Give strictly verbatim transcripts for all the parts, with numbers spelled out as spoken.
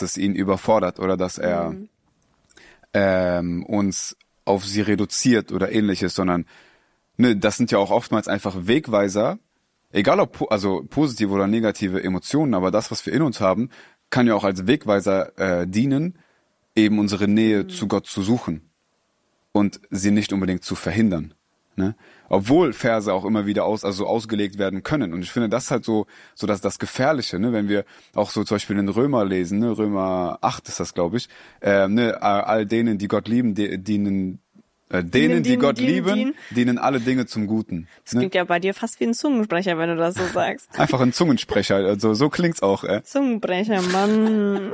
dass es ihn überfordert oder dass er mhm. ähm, uns auf sie reduziert oder ähnliches, sondern ne, das sind ja auch oftmals einfach Wegweiser, egal ob also positive oder negative Emotionen, aber das, was wir in uns haben, kann ja auch als Wegweiser äh, dienen, eben unsere Nähe mhm. zu Gott zu suchen und sie nicht unbedingt zu verhindern. Ne? Obwohl Verse auch immer wieder aus, also ausgelegt werden können. Und ich finde, das ist halt so, so dass das Gefährliche, ne? Wenn wir auch so zum Beispiel in Römer lesen, ne? Römer acht ist das, glaube ich, äh, ne? all denen, die Gott lieben, die, dienen, äh, denen, dienen, die Gott dienen, lieben, dienen. dienen alle Dinge zum Guten. Das ne? klingt ja bei dir fast wie ein Zungensprecher, wenn du das so sagst. Einfach ein Zungensprecher, also so klingt's auch. Äh. Zungenbrecher, Mann.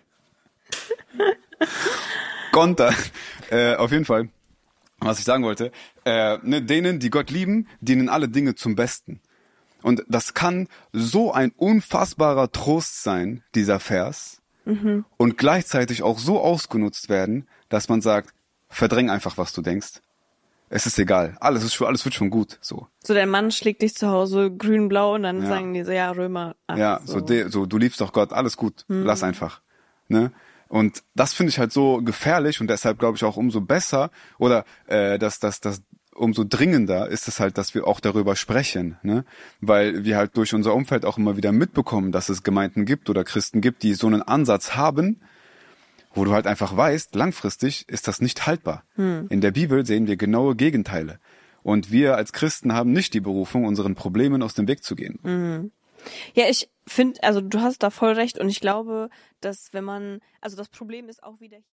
Konter. Äh, auf jeden Fall. Was ich sagen wollte, äh, ne, denen, die Gott lieben, dienen alle Dinge zum Besten. Und das kann so ein unfassbarer Trost sein, dieser Vers, mhm. und gleichzeitig auch so ausgenutzt werden, dass man sagt, verdräng einfach, was du denkst. Es ist egal, alles ist schon, alles wird schon gut. So, so der Mann schlägt dich zu Hause grün-blau und dann ja. sagen die so, ja, Römer. Ach, ja, so, so, de, so du liebst doch Gott, alles gut, mhm. lass einfach. Ne? Und das finde ich halt so gefährlich und deshalb glaube ich auch umso besser oder äh, dass das das umso dringender ist es halt, dass wir auch darüber sprechen, ne? Weil wir halt durch unser Umfeld auch immer wieder mitbekommen, dass es Gemeinden gibt oder Christen gibt, die so einen Ansatz haben, wo du halt einfach weißt, langfristig ist das nicht haltbar. Hm. In der Bibel sehen wir genaue Gegenteile und wir als Christen haben nicht die Berufung, unseren Problemen aus dem Weg zu gehen. Mhm. Ja, ich finde, also du hast da voll recht und ich glaube, dass wenn man, also das Problem ist auch wieder